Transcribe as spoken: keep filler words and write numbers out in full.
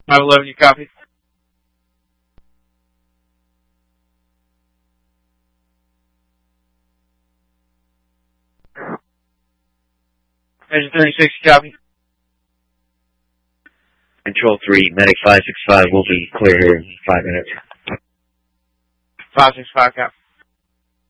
five eleven, you copy? Engine thirty-six, you copy? Control three, Medic five six five will be clear here in five minutes. five six five, copy.